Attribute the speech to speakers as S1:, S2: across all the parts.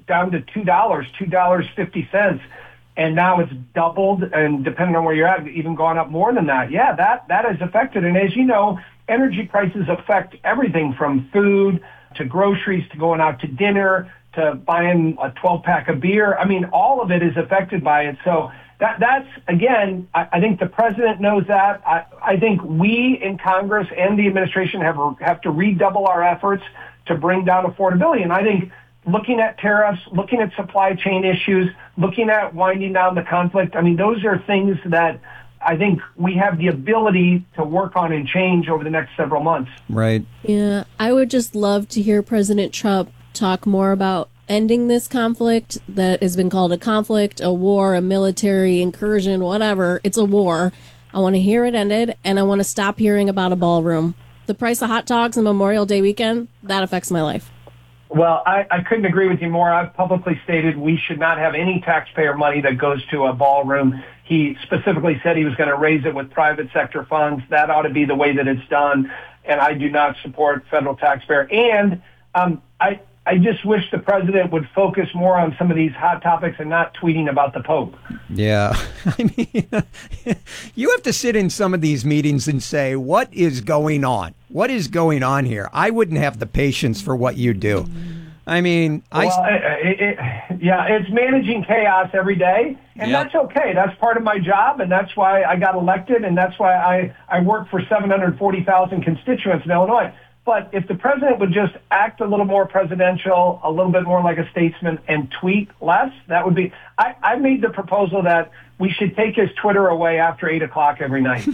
S1: down to $2.50. And now it's doubled, and depending on where you're at, even gone up more than that. Yeah, that has affected. And as you know, energy prices affect everything from food to groceries to going out to dinner to buying a 12-pack of beer. I mean, all of it is affected by it. So that's, again, I think the president knows that. I think we in Congress and the administration have to redouble our efforts to bring down affordability. And I think looking at tariffs, looking at supply chain issues, looking at winding down the conflict, I mean, those are things that I think we have the ability to work on and change over the next several months.
S2: Right.
S3: Yeah, I would just love to hear President Trump talk more about ending this conflict that has been called a conflict, a war, a military incursion, whatever. It's a war. I want to hear it ended, and I want to stop hearing about a ballroom. The price of hot dogs on Memorial Day weekend, that affects my life.
S1: Well, I couldn't agree with you more. I've publicly stated we should not have any taxpayer money that goes to a ballroom. He specifically said he was going to raise it with private sector funds. That ought to be the way that it's done. And I do not support federal taxpayer. And I just wish the president would focus more on some of these hot topics and not tweeting about the Pope.
S2: Yeah. I mean, you have to sit in some of these meetings and say, what is going on? What is going on here? I wouldn't have the patience for what you do. I mean, it's managing chaos every day, and that's okay. That's part of my job, and that's why I got elected, and that's why I work for 740,000 constituents in Illinois. But if the president would just act a little more presidential, a little bit more like a statesman, and tweet less, that would be... I made the proposal that we should take his Twitter away after 8 o'clock every night.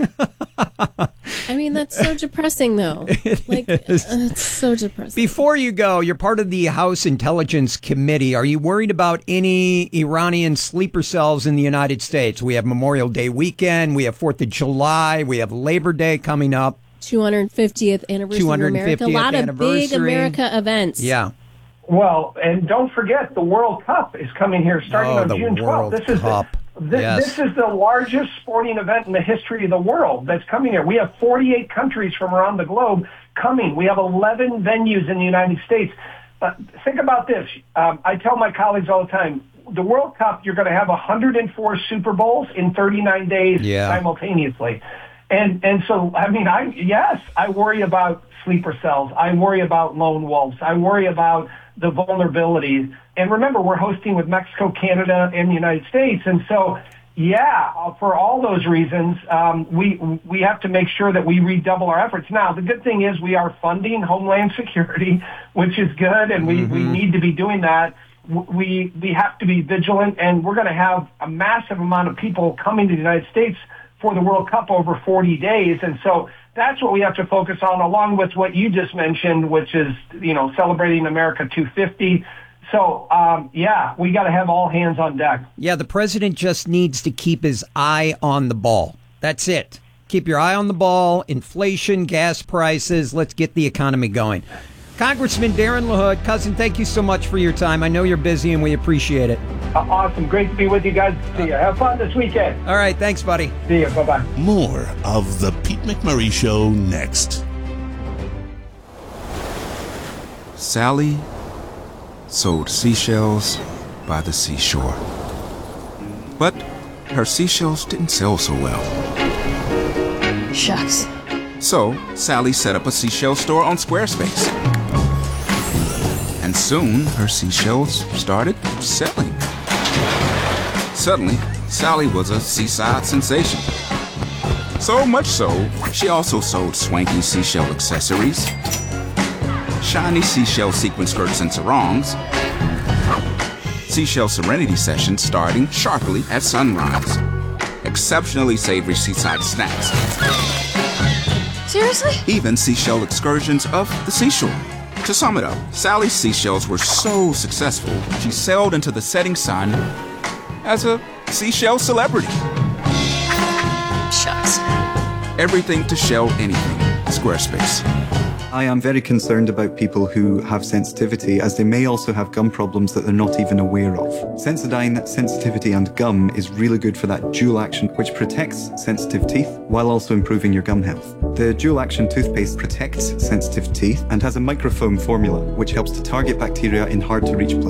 S3: I mean, that's so depressing, though. It's so depressing.
S2: Before you go, you're part of the House Intelligence Committee. Are you worried about any Iranian sleeper cells in the United States? We have Memorial Day weekend. We have 4th of July. We have Labor Day coming up.
S3: 250th anniversary of America. A lot of big America events.
S2: Yeah.
S1: Well, and don't forget, the World Cup is coming here starting on June 12th. This is the largest sporting event in the history of the world that's coming here. We have 48 countries from around the globe coming. We have 11 venues in the United States. Think about this. I tell my colleagues all the time, the World Cup, you're going to have 104 Super Bowls in 39 days simultaneously. And so, I mean, I worry about sleeper cells. I worry about lone wolves. I worry about the vulnerabilities. And remember, we're hosting with Mexico, Canada, and the United States. And so, for all those reasons, we have to make sure that we redouble our efforts. Now, the good thing is we are funding Homeland Security, which is good, and we need to be doing that. We have to be vigilant, and we're going to have a massive amount of people coming to the United States for the World Cup over 40 days. And so that's what we have to focus on, along with what you just mentioned, which is, celebrating America 250. So, we got to have all hands on deck. Yeah,
S2: the president just needs to keep his eye on the ball. That's it. Keep your eye on the ball. Inflation, gas prices. Let's get the economy going. Congressman Darin LaHood, cousin, thank you so much for your time. I know you're busy, and we appreciate it.
S1: Awesome. Great to be with you guys. See you. Have fun this weekend.
S2: All right. Thanks, buddy.
S1: See you. Bye-bye.
S4: More of The Pete McMurray Show next.
S5: Sally sold seashells by the seashore. But her seashells didn't sell so well.
S6: Shucks.
S5: So Sally set up a seashell store on Squarespace. And soon her seashells started selling. Suddenly, Sally was a seaside sensation. So much so, she also sold swanky seashell accessories, shiny seashell sequin skirts and sarongs, seashell serenity sessions starting sharply at sunrise, exceptionally savory seaside snacks.
S6: Seriously?
S5: Even seashell excursions of the seashore. To sum it up, Sally's seashells were so successful, she sailed into the setting sun as a seashell celebrity.
S6: Shucks.
S5: Everything to shell anything. Squarespace.
S7: I am very concerned about people who have sensitivity, as they may also have gum problems that they're not even aware of. Sensodyne Sensitivity and Gum is really good for that dual action, which protects sensitive teeth while also improving your gum health. The dual action toothpaste protects sensitive teeth and has a microfoam formula, which helps to target bacteria in hard to reach places.